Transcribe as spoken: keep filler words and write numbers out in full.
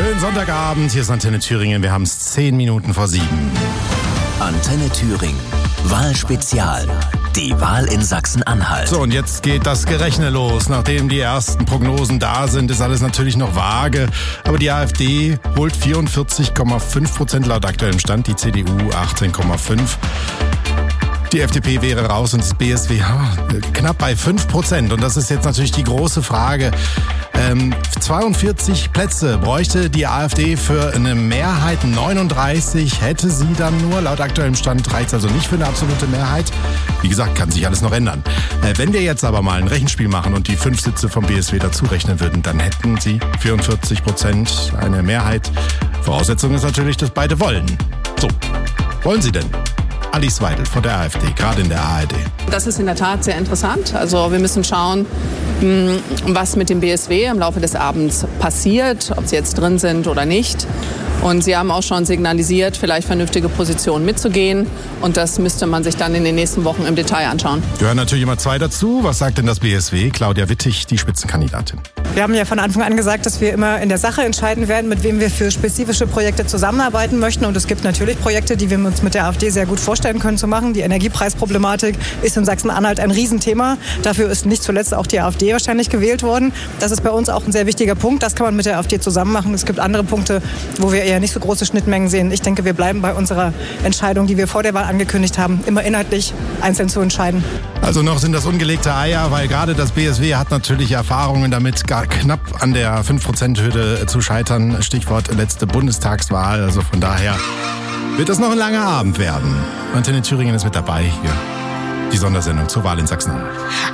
Schönen Sonntagabend, hier ist Antenne Thüringen, wir haben es zehn Minuten vor sieben. Antenne Thüringen, Wahlspezial. Die Wahl in Sachsen-Anhalt. So, und jetzt geht das Gerechne los. Nachdem die ersten Prognosen da sind, ist alles natürlich noch vage. Aber die AfD holt vierundvierzig Komma fünf Prozent laut aktuellem Stand, die C D U achtzehn Komma fünf. Die F D P wäre raus und das B S W ja, knapp bei fünf Prozent. Und das ist jetzt natürlich die große Frage. Ähm, zweiundvierzig Plätze bräuchte die AfD für eine Mehrheit, neununddreißig hätte sie dann nur. Laut aktuellem Stand reicht es also nicht für eine absolute Mehrheit. Wie gesagt, kann sich alles noch ändern. Äh, wenn wir jetzt aber mal ein Rechenspiel machen und die fünf Sitze vom B S W dazu rechnen würden, dann hätten sie vierundvierzig Prozent eine Mehrheit. Voraussetzung ist natürlich, dass beide wollen. So, wollen sie denn? Alice Weidel von der AfD, gerade in der A R D. Das ist in der Tat sehr interessant. Also wir müssen schauen, was mit dem B S W im Laufe des Abends passiert, ob sie jetzt drin sind oder nicht. Und sie haben auch schon signalisiert, vielleicht vernünftige Positionen mitzugehen. Und das müsste man sich dann in den nächsten Wochen im Detail anschauen. Gehören natürlich immer zwei dazu. Was sagt denn das B S W? Claudia Wittig, die Spitzenkandidatin. Wir haben ja von Anfang an gesagt, dass wir immer in der Sache entscheiden werden, mit wem wir für spezifische Projekte zusammenarbeiten möchten. Und es gibt natürlich Projekte, die wir uns mit der AfD sehr gut vorstellen können zu machen. Die Energiepreisproblematik ist in Sachsen-Anhalt ein Riesenthema. Dafür ist nicht zuletzt auch die AfD wahrscheinlich gewählt worden. Das ist bei uns auch ein sehr wichtiger Punkt. Das kann man mit der AfD zusammen machen. Es gibt andere Punkte, wo wir eher nicht so große Schnittmengen sehen. Ich denke, wir bleiben bei unserer Entscheidung, die wir vor der Wahl angekündigt haben, immer inhaltlich einzeln zu entscheiden. Also noch sind das ungelegte Eier, weil gerade das B S W hat natürlich Erfahrungen damit, gar knapp an der fünf Prozent Hürde zu scheitern. Stichwort letzte Bundestagswahl. Also von daher wird das noch ein langer Abend werden. Antenne Thüringen ist mit dabei hier. Die Sondersendung zur Wahl in Sachsen-Anhalt.